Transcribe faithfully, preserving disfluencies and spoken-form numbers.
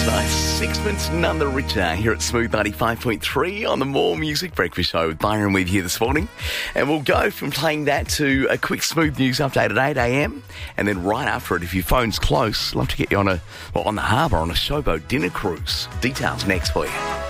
nice. Sixpence None the Richer here at Smooth ninety-five point three on the More Music Breakfast Show with Byron with you this morning. And we'll go from playing that to a quick Smooth News update at eight a.m. And then right after it, if your phone's close, love to get you on a well, on the harbour on a showboat dinner cruise. Details next for you.